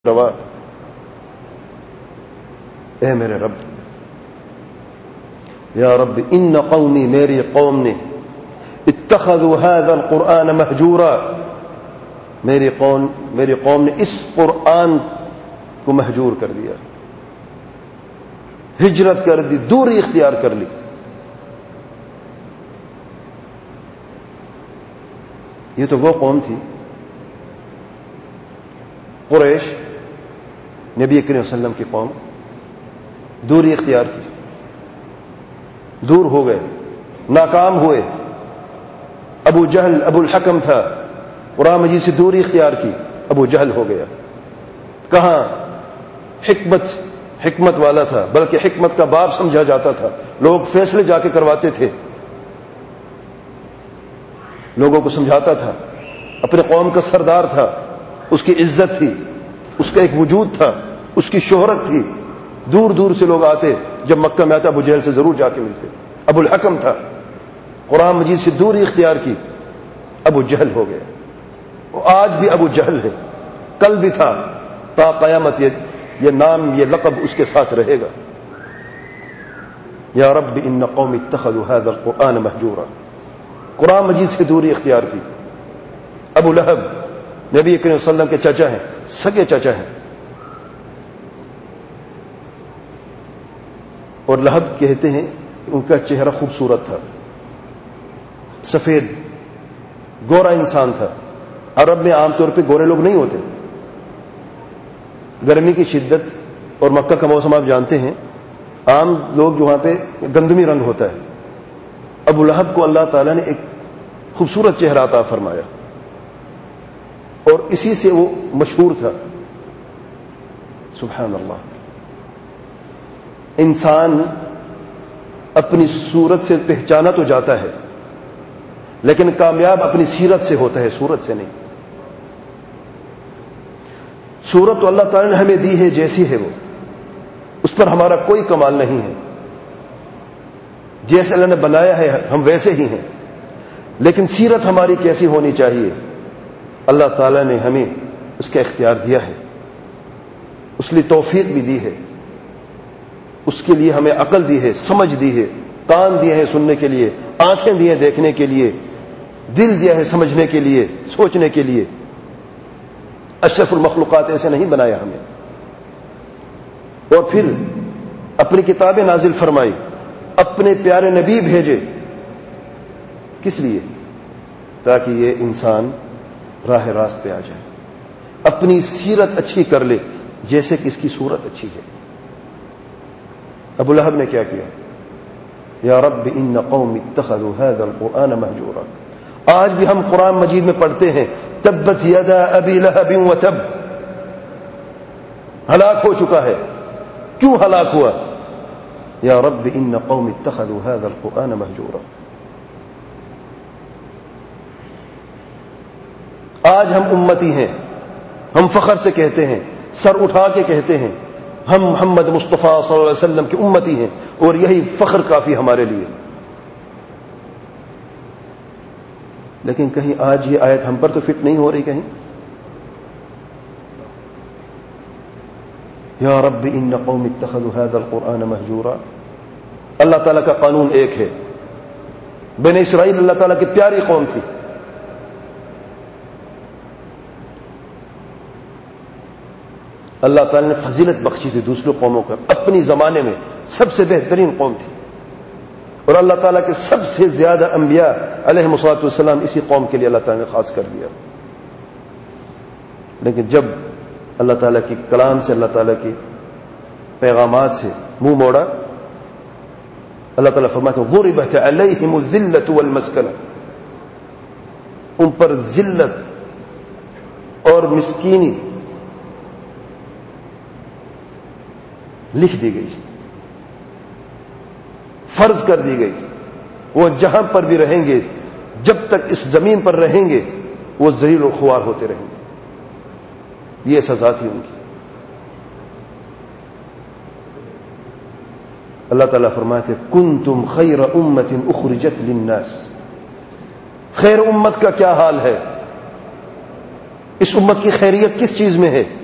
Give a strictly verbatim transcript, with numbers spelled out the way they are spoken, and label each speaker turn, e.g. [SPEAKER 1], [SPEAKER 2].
[SPEAKER 1] روا اے میرے رب، یا رب ان قومی، میری قوم نے اتخذوا هذا القرآن مہجورا، میری قوم میری قوم نے اس قرآن کو مہجور کر دیا، ہجرت کر دی، دوری اختیار کر لی۔ یہ تو وہ قوم تھی، قریش، نبی کریم صلی اللہ علیہ وسلم کی قوم، دوری اختیار کی، دور ہو گئے، ناکام ہوئے۔ ابو جہل ابو الحکم تھا، قرآن مجید سے دوری اختیار کی، ابو جہل ہو گیا۔ کہاں حکمت حکمت والا تھا، بلکہ حکمت کا باپ سمجھا جاتا تھا، لوگ فیصلے جا کے کرواتے تھے، لوگوں کو سمجھاتا تھا، اپنے قوم کا سردار تھا، اس کی عزت تھی، اس کا ایک وجود تھا، اس کی شہرت تھی، دور دور سے لوگ آتے، جب مکہ میں آتا ابو جہل سے ضرور جا کے ملتے۔ ابو الحکم تھا، قرآن مجید سے دوری اختیار کی، ابو جہل ہو گیا۔ وہ آج بھی ابو جہل ہے، کل بھی تھا، تا قیامت یہ یہ نام، یہ لقب اس کے ساتھ رہے گا۔ یا رب ان قوم اتخذوا هذا القرآن مہجورا، قرآن مجید سے دوری اختیار کی۔ ابو لہب نبی کریم صلی اللہ علیہ وسلم کے چچا ہیں، سگے چچا ہیں، اور لہب کہتے ہیں ان کا چہرہ خوبصورت تھا، سفید گورا انسان تھا۔ عرب میں عام طور پہ گورے لوگ نہیں ہوتے، گرمی کی شدت اور مکہ کا موسم آپ جانتے ہیں، عام لوگ جو وہاں پہ گندمی رنگ ہوتا ہے۔ ابو لہب کو اللہ تعالیٰ نے ایک خوبصورت چہرہ عطا فرمایا، اور اسی سے وہ مشہور تھا۔ سبحان اللہ، انسان اپنی صورت سے پہچانا تو جاتا ہے، لیکن کامیاب اپنی سیرت سے ہوتا ہے، صورت سے نہیں۔ صورت تو اللہ تعالی نے ہمیں دی ہے جیسی ہے، وہ اس پر ہمارا کوئی کمال نہیں ہے، جیسے اللہ نے بنایا ہے ہم ویسے ہی ہیں، لیکن سیرت ہماری کیسی ہونی چاہیے، اللہ تعالیٰ نے ہمیں اس کا اختیار دیا ہے، اس لیے توفیق بھی دی ہے، اس کے لیے ہمیں عقل دی ہے، سمجھ دی ہے، کان دیے ہیں سننے کے لیے، آنکھیں دی ہیں دیکھنے کے لیے، دل دیا ہے سمجھنے کے لیے، سوچنے کے لیے۔ اشرف المخلوقات ایسے نہیں بنایا ہمیں، اور پھر اپنی کتابیں نازل فرمائی، اپنے پیارے نبی بھیجے، کس لیے؟ تاکہ یہ انسان راہ راست پہ آ جائے، اپنی سیرت اچھی کر لے جیسے کہ اس کی صورت اچھی ہے۔ ابو لہب نے کیا کیا؟ یا رب ان قوم اتخذوا هذا القرآن مہجورا۔ آج بھی ہم قرآن مجید میں پڑھتے ہیں تبت یدا ابی لہب وتب، ہلاک ہو چکا ہے۔ کیوں ہلاک ہوا؟ یا رب ان قوم اتخذوا هذا القرآن مہجورا۔ آج ہم امتی ہیں، ہم فخر سے کہتے ہیں، سر اٹھا کے کہتے ہیں ہم محمد مصطفیٰ صلی اللہ علیہ وسلم کی امتی ہیں، اور یہی فخر کافی ہمارے لیے۔ لیکن کہیں آج یہ آیت ہم پر تو فٹ نہیں ہو رہی کہیں؟ یا رب ان قوم اتخذوا هذا القرآن مہجورا۔ اللہ تعالیٰ کا قانون ایک ہے، بنی اسرائیل اللہ تعالیٰ کی پیاری قوم تھی، اللہ تعالیٰ نے فضیلت بخشی تھی دوسروں قوموں کا، اپنی زمانے میں سب سے بہترین قوم تھی، اور اللہ تعالیٰ کے سب سے زیادہ انبیاء علیہ الصلوۃ والسلام اسی قوم کے لیے اللہ تعالیٰ نے خاص کر دیا۔ لیکن جب اللہ تعالیٰ کی کلام سے، اللہ تعالیٰ کی پیغامات سے منہ موڑا، اللہ تعالیٰ فرماتے ہیں غربت علیہم الذلۃ والمسکنہ، ان پر ذلت اور مسکینی لکھ دی گئی، فرض کر دی گئی۔ وہ جہاں پر بھی رہیں گے، جب تک اس زمین پر رہیں گے، وہ ذلیل و خوار ہوتے رہیں گے، یہ سزا تھی ان کی۔ اللہ تعالیٰ فرماتے کنتم خیر امت اخرجت للناس، خیر امت کا کیا حال ہے، اس امت کی خیریت کس چیز میں ہے؟